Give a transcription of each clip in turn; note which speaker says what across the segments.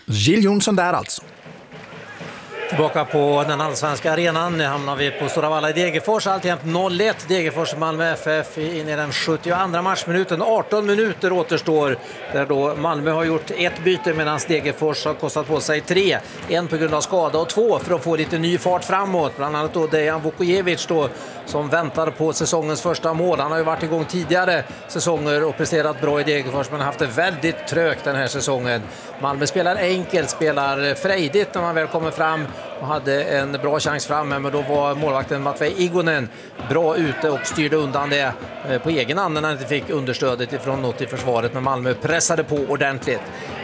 Speaker 1: Jill Jonsson där alltså.
Speaker 2: Tillbaka på den allsvenska arenan. Nu hamnar vi på Stora Valla i Degerfors. Alltjämt 0-1. Degerfors Malmö FF in i den 72 matchminuten. 18 minuter återstår. Där då Malmö har gjort ett byte medan Degerfors har kostat på sig 3. En på grund av skada och 2 för att få lite ny fart framåt. Bland annat då Dejan Vukojevic då, som väntar på säsongens första mål. Han har ju varit igång tidigare säsonger och presterat bra i Degerfors, men har haft det väldigt trögt den här säsongen. Malmö spelar enkelt, spelar frejdigt när man väl kommer fram och hade en bra chans framme, men då var målvakten Matvej Igonen bra ute och styrde undan det på egen hand när han inte fick understödet ifrån något i försvaret, men Malmö pressade på ordentligt.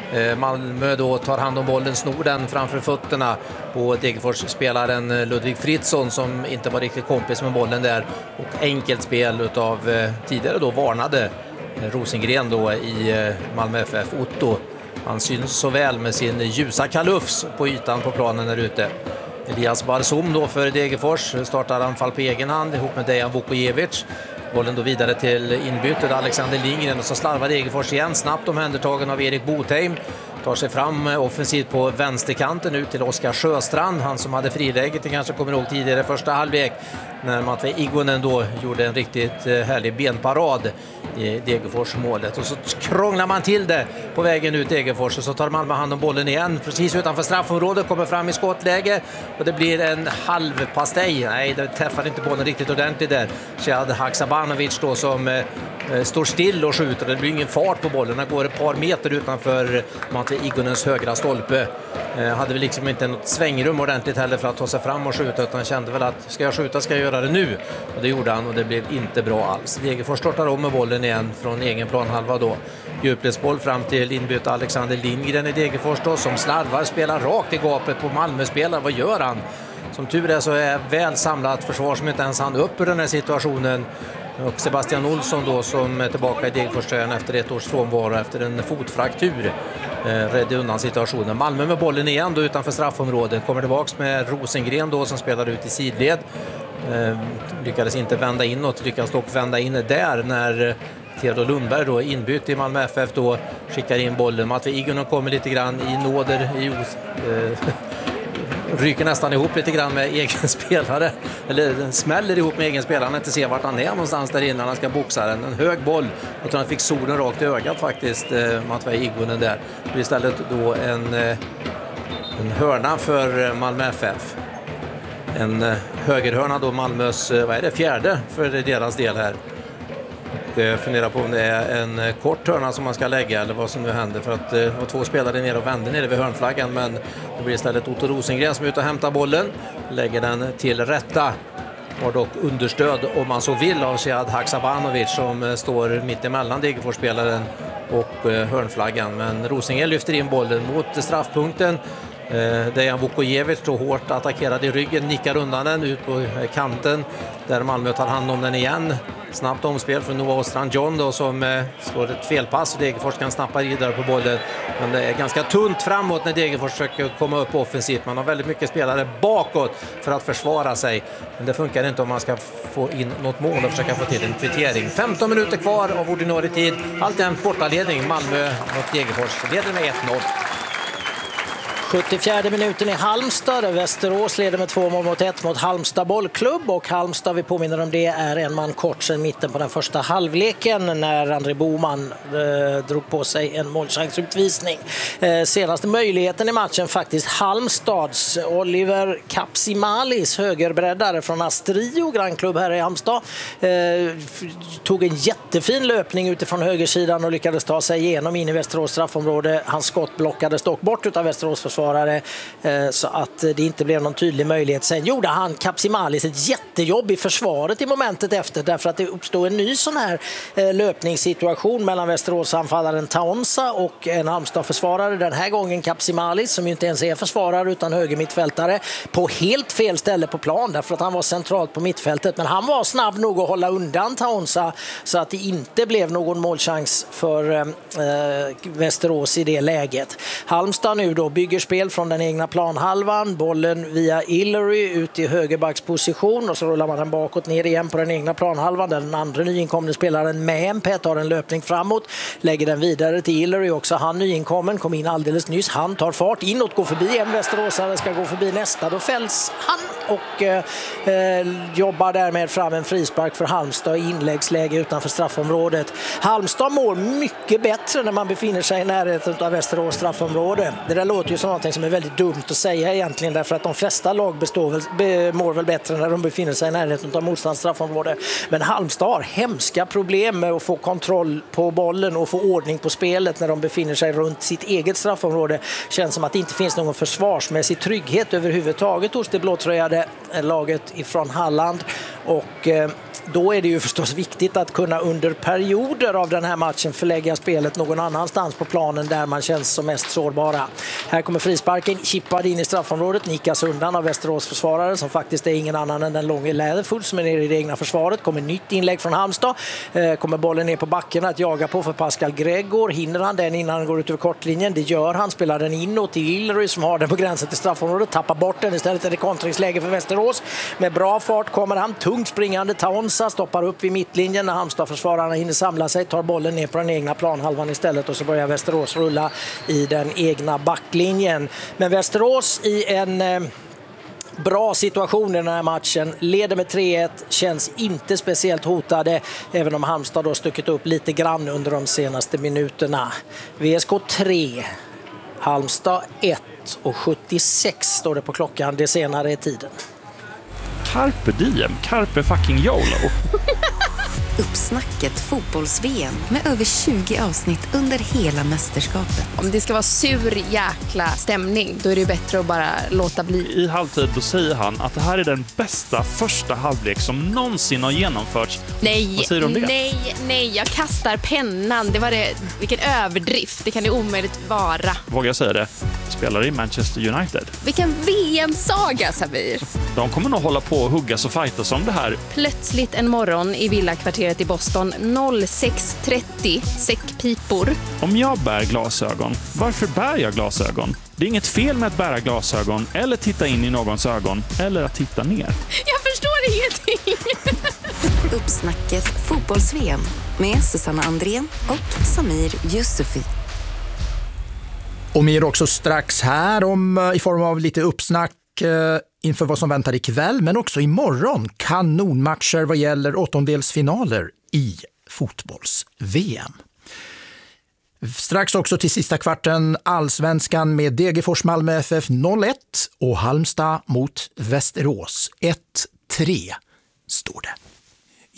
Speaker 2: Malmö då tar hand om bollen, snor den framför fötterna på Degerfors-spelaren Ludvig Fritzson som inte var riktigt kompis med bollen där, och enkelt spel utav tidigare då varnade Rosengren då i Malmö FF, Otto. Han syns så väl med sin ljusa kalufs på ytan på planen där ute. Elias Barzum då för Degerfors startar anfall på egen hand ihop med Dejan Vukojevic. Bollen då vidare till inbytet Alexander Lindgren, och så slarvar Degerfors igen, snabbt omhändertagen av Erik Botheim. Tar sig fram offensivt på vänsterkanten ut till Oskar Sjöstrand, han som hade friläget, det kanske kommer ihåg tidigare första halvlek när Matvej Igonen då gjorde en riktigt härlig benparad i Degerfors målet. Och så krånglar man till det på vägen ut Degerfors, och så tar Malmö hand om bollen igen precis utanför straffområdet, kommer fram i skottläge och det blir en halv pastej. Nej, det träffar inte bollen riktigt ordentligt där. Shad Haksabanovic då som står still och skjuter. Det blir ingen fart på bollen. Den går ett par meter utanför Matvej Igonens högra stolpe. Hade väl liksom inte något svängrum ordentligt heller för att ta sig fram och skjuta, utan kände väl att ska jag skjuta ska jag göra det nu. Och det gjorde han, och det blev inte bra alls. Degerfors startar om med bollen igen från egen planhalva då. Djupledsboll fram till inbytt Alexander Lindgren i Degerfors då, som slarvar, spelar rakt i gapet på Malmö-spelare. Vad gör han? Som tur är så är väl samlat försvar som inte ens hann upp ur den här situationen. Och Sebastian Olsson då, som är tillbaka i Degerfors-tröjan efter ett års frånvaro efter en fotfraktur, redde undan situationen. Malmö med bollen igen då utanför straffområdet, kommer tillbaks med Rosengren då som spelar ut i sidled. Lyckades inte vända inåt, lyckades dock vända in där när Theodor Lundberg då inbytt i Malmö FF då skickar in bollen. Matvej Igonen kommer lite grann i nåder ryker nästan ihop lite grann med egen spelare, eller smäller ihop med egen spelare. Han inte ser vart han är någonstans där innan han ska boxa den. En hög boll, och han fick solen rakt i ögat faktiskt, Matvej Igonen där. Det istället då en hörna för Malmö FF. En högerhörna då, Malmös, vad är det, fjärde för deras del här. Och funderar på om det är en kort hörna som man ska lägga eller vad som nu händer, för att det var 2 spelare ner och vände nere vid hörnflaggan, men det blir istället Otto Rosengren som är ute och hämtar bollen, lägger den till rätta. Har dock understöd om man så vill av Shad Haksabanovic som står mitt emellan Degerfors-spelaren och hörnflaggan, men Rosengren lyfter in bollen mot straffpunkten. Dejan Vukojevic då hårt attackerad i ryggen, nickar undan den ut på kanten där Malmö tar hand om den igen. Snabbt omspel från Noah Ostrand-John då, som slår ett felpass och Degerfors kan snappa vidare på bollen, men det är ganska tunt framåt när Degerfors försöker komma upp offensivt. Man har väldigt mycket spelare bakåt för att försvara sig, men det funkar inte om man ska få in något mål och försöka få till en kvittering. 15 minuter kvar av ordinarie tid, alltjämt bortaledning Malmö mot Degerfors, leder med 1-0.
Speaker 3: 74 minuten i Halmstad. Västerås leder med 2-1 mot Halmstad bollklubb, och Halmstad, vi påminner om det, är en man kort sedan mitten på den första halvleken när André Boman drog på sig en målchansutvisning. Senaste möjligheten i matchen faktiskt Halmstads Oliver Kapsimalis, högerbreddare från Astrio grannklubb här i Halmstad, tog en jättefin löpning utifrån högersidan och lyckades ta sig igenom in i Västerås straffområde. Hans skott blockades dock bort utav Västerås försvarare, så att det inte blev någon tydlig möjlighet. Sen gjorde han Kapsimalis ett jättejobb i försvaret i momentet efter, därför att det uppstod en ny sån här löpningssituation mellan Västerås-anfallaren Taonsa och en Halmstad-försvarare. Den här gången Kapsimalis, som ju inte ens är försvarare utan höger mittfältare, på helt fel ställe på plan därför att han var centralt på mittfältet, men han var snabb nog att hålla undan Taonsa så att det inte blev någon målchans för Västerås i det läget. Halmstad nu då bygger spel från den egna planhalvan, bollen via Illory ut i högerbacksposition och så rullar man den bakåt ner igen på den egna planhalvan där den andra nyinkomne spelaren Mämpä tar en löpning framåt, lägger den vidare till Illory, också han nyinkommen, kom in alldeles nyss, han tar fart inåt, går förbi en västeråsare, ska gå förbi nästa, då fälls han och jobbar därmed fram en frispark för Halmstad i inläggsläge utanför straffområdet. Halmstad mår mycket bättre när man befinner sig i närheten av Västerås straffområde. Det där låter ju som något som är väldigt dumt att säga egentligen, därför att de flesta lag mår väl bättre när de befinner sig i närheten av motståndets straffområde. Men Halmstad har hemska problem med att få kontroll på bollen och få ordning på spelet när de befinner sig runt sitt eget straffområde. Känns som att det inte finns någon försvarsmässig trygghet överhuvudtaget hos det blåtröjade laget ifrån Halland, och då är det ju förstås viktigt att kunna under perioder av den här matchen förlägga spelet någon annanstans på planen där man känns som mest sårbara. Här kommer frisparken, chippad in i straffområdet, nickas undan av Västerås försvarare som faktiskt är ingen annan än den långe Läderfull som är nere i det egna försvaret. Kommer nytt inlägg från Halmstad, kommer bollen ner på backen att jaga på för Pascal Gregor. Hinner han den innan han går ut över kortlinjen? Det gör han, spelar den inåt till Illory som har den på gränsen till straffområdet, tappar bort den, istället är det kontringsläge för Västerås. Med bra fart kommer han, tungt springande Taonsa, stoppar upp vid mittlinjen när Halmstad-försvararna hinner samla sig, tar bollen ner på den egna planhalvan istället och så börjar Västerås rulla i den egna backlinjen. Men Västerås i en bra situation i den här matchen, leder med 3-1, känns inte speciellt hotade, även om Halmstad då stuckit upp lite grann under de senaste minuterna. VSK 3, Halmstad 1 och 76 står det på klockan, det senare i tiden.
Speaker 1: Carpe diem, carpe fucking YOLO.
Speaker 4: Uppsnacket fotbolls-VM med över 20 avsnitt under hela mästerskapet.
Speaker 5: Om det ska vara sur jäkla stämning, då är det bättre att bara låta bli.
Speaker 1: I halvtid då säger han att det här är den bästa första halvlek som någonsin har genomförts.
Speaker 5: Nej,
Speaker 1: vad säger du om det?
Speaker 5: Nej, jag kastar pennan. Det var det, vilken överdrift, det kan det omöjligt vara.
Speaker 1: Vågar jag säga det? Spelare i Manchester United.
Speaker 5: Vilken VM-saga, Samir.
Speaker 1: De kommer nog hålla på och huggas och fightas om det här.
Speaker 5: Plötsligt en morgon i villakvarteret i Boston 06:30, säckpipor.
Speaker 1: Om jag bär glasögon, varför bär jag glasögon? Det är inget fel med att bära glasögon eller titta in i någons ögon eller att titta ner.
Speaker 5: Jag förstår ingenting.
Speaker 4: Uppsnacket fotbolls-VM med Susanna Andrén och Samir Yusufi.
Speaker 6: Och mer också strax här i form av lite uppsnack inför vad som väntar ikväll, men också imorgon kanonmatcher vad gäller åttondelsfinaler i fotbolls-VM. Strax också till sista kvarten Allsvenskan med Degerfors Malmö FF 0-1 och Halmstad mot Västerås 1-3 står det.